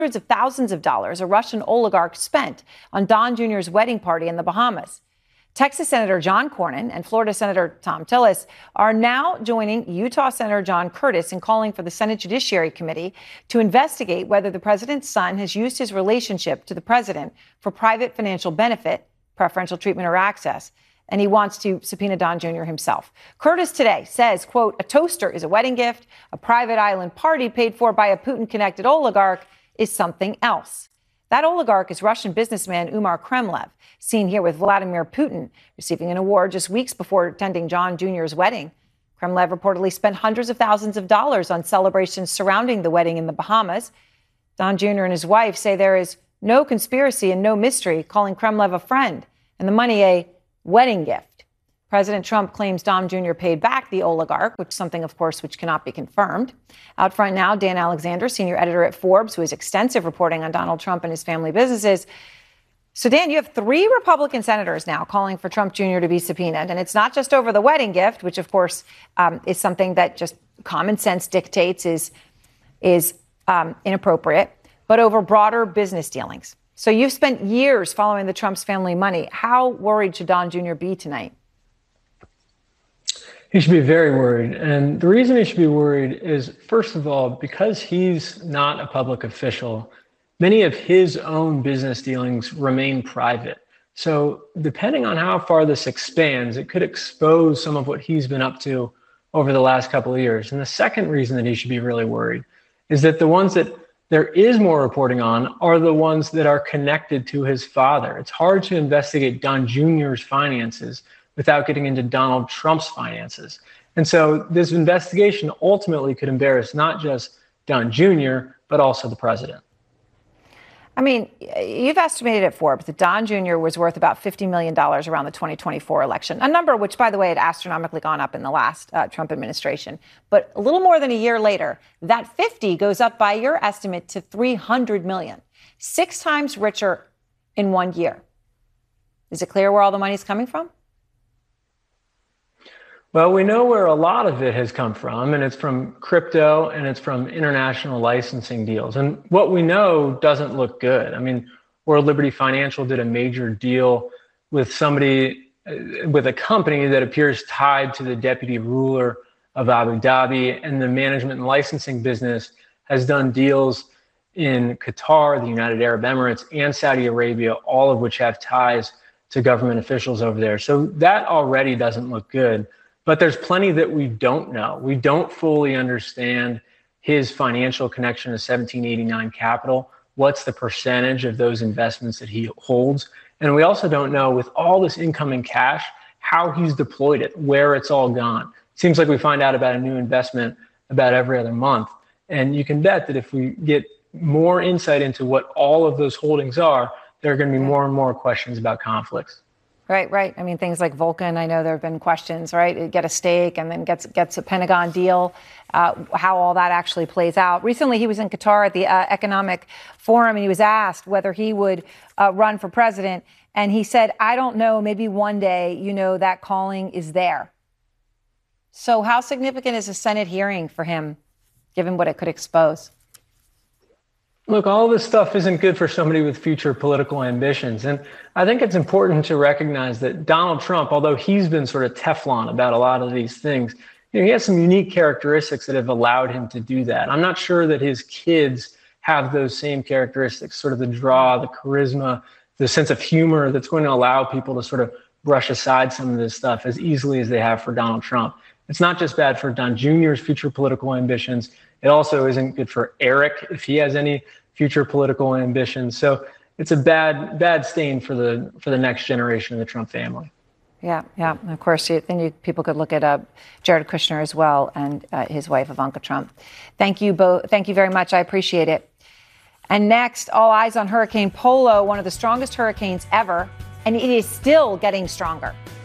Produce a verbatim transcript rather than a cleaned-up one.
hundreds of thousands of dollars a Russian oligarch spent on Don Junior's wedding party in the Bahamas. Texas Senator John Cornyn and Florida Senator Thom Tillis are now joining Utah Senator John Curtis in calling for the Senate Judiciary Committee to investigate whether the president's son has used his relationship to the president for private financial benefit, preferential treatment, or access. And he wants to subpoena Don Junior himself. Curtis today says, quote, a toaster is a wedding gift. A private island party paid for by a Putin-connected oligarch is something else. That oligarch is Russian businessman Umar Kremlev, seen here with Vladimir Putin, receiving an award just weeks before attending John Junior's wedding. Kremlev reportedly spent hundreds of thousands of dollars on celebrations surrounding the wedding in the Bahamas. Don Junior and his wife say there is no conspiracy and no mystery, calling Kremlev a friend and the money a wedding gift. President Trump claims Don Junior paid back the oligarch, which is something, of course, which cannot be confirmed. Out front now, Dan Alexander, senior editor at Forbes, who has extensive reporting on Donald Trump and his family businesses. So, Dan, you have three Republican senators now calling for Trump Junior to be subpoenaed. And it's not just over the wedding gift, which, of course, um, is something that just common sense dictates is, is um, inappropriate, but over broader business dealings. So you've spent years following the Trump's family money. How worried should Don Junior be tonight? He should be very worried. And the reason he should be worried is, first of all, because he's not a public official, many of his own business dealings remain private. So depending on how far this expands, it could expose some of what he's been up to over the last couple of years. And the second reason that he should be really worried is that the ones that there is more reporting on are the ones that are connected to his father. It's hard to investigate Don Junior's finances without getting into Donald Trump's finances. And so this investigation ultimately could embarrass not just Don Junior, but also the president. I mean, you've estimated at Forbes that Don Junior was worth about fifty million dollars around the twenty twenty-four election, a number which, by the way, had astronomically gone up in the last uh, Trump administration. But a little more than a year later, that fifty goes up by your estimate to three hundred million dollars, six times richer in one year. Is it clear where all the money's coming from? Well, we know where a lot of it has come from, and it's from crypto and it's from international licensing deals. And what we know doesn't look good. I mean, World Liberty Financial did a major deal with somebody, with a company that appears tied to the deputy ruler of Abu Dhabi, and the management and licensing business has done deals in Qatar, the United Arab Emirates, and Saudi Arabia, all of which have ties to government officials over there. So that already doesn't look good. But there's plenty that we don't know. We don't fully understand his financial connection to seventeen eighty-nine Capital. What's the percentage of those investments that he holds? And we also don't know, with all this incoming cash, how he's deployed it, where it's all gone. It seems like we find out about a new investment about every other month. And you can bet that if we get more insight into what all of those holdings are, there are going to be more and more questions about conflicts. Right, right. I mean, things like Vulcan, I know there have been questions, right? Get a stake and then gets gets a Pentagon deal, uh, how all that actually plays out. Recently, he was in Qatar at the uh, Economic Forum, and he was asked whether he would uh, run for president. And he said, I don't know, maybe one day, you know, that calling is there. So how significant is a Senate hearing for him, given what it could expose? Look, all this stuff isn't good for somebody with future political ambitions. And I think it's important to recognize that Donald Trump, although he's been sort of Teflon about a lot of these things, you know, he has some unique characteristics that have allowed him to do that. I'm not sure that his kids have those same characteristics, sort of the draw, the charisma, the sense of humor that's going to allow people to sort of brush aside some of this stuff as easily as they have for Donald Trump. It's not just bad for Don Junior's future political ambitions. It also isn't good for Eric if he has any future political ambitions. So it's a bad, bad stain for the for the next generation of the Trump family. Yeah, yeah. And of course, you, then you, people could look at uh, Jared Kushner as well and uh, his wife Ivanka Trump. Thank you both. Thank you very much. I appreciate it. And next, all eyes on Hurricane Polo, one of the strongest hurricanes ever, and it is still getting stronger.